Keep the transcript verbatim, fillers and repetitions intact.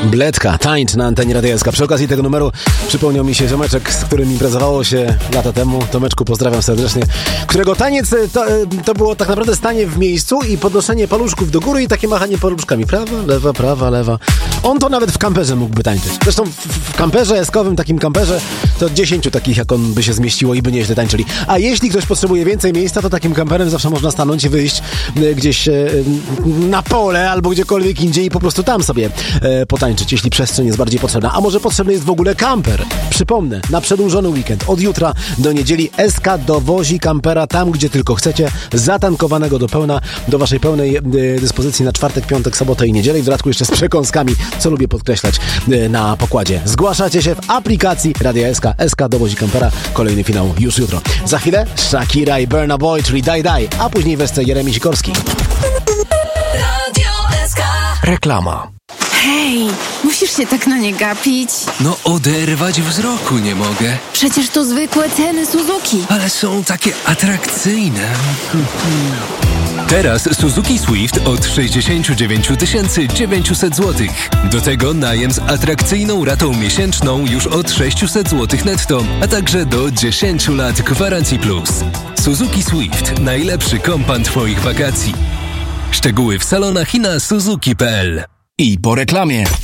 Bledka, tańcz na antenie Radia S K. Przy okazji tego numeru przypomniał mi się ziomeczek, z którym imprezowało się lata temu. Tomeczku, pozdrawiam serdecznie. Którego taniec to, to było tak naprawdę stanie w miejscu i podnoszenie paluszków do góry i takie machanie paluszkami. Prawa, lewa, prawa, lewa. On to nawet w kamperze mógłby tańczyć. Zresztą w, w kamperze eskowym, takim kamperze, to dziesięciu takich jak on by się zmieściło i by nieźle tańczyli. A jeśli ktoś potrzebuje więcej miejsca, to takim kamperem zawsze można stanąć i wyjść gdzieś na pole albo gdziekolwiek indziej i po prostu tam sobie potańczyć, jeśli przestrzeń jest bardziej potrzebna. A może potrzebny jest w ogóle kamper? Przypomnę, na przedłużony weekend od jutra do niedzieli S K dowozi kampera tam, gdzie tylko chcecie, zatankowanego do pełna, do waszej pełnej dyspozycji na czwartek, piątek, sobotę i niedzielę i w dodatku jeszcze z przekąskami, co lubię podkreślać na pokładzie. Zgłaszacie się w aplikacji Radia S K. S K dowozi kampera. Kolejny finał już jutro. Za chwilę Shakira i Burna Boy, czyli Die Die, a później wesprze Jeremi Sikorski. Radio S K. Reklama. Hej, musisz się tak na nie gapić. No oderwać wzroku nie mogę. Przecież to zwykłe ceny Suzuki. Ale są takie atrakcyjne. Teraz Suzuki Swift od sześćdziesiąt dziewięć tysięcy dziewięćset złotych. Do tego najem z atrakcyjną ratą miesięczną już od sześćset złotych netto, a także do dziesięć lat gwarancji plus. Suzuki Swift. Najlepszy kompan twoich wakacji. Szczegóły w salonach i na suzuki kropka p l. I po reklamie.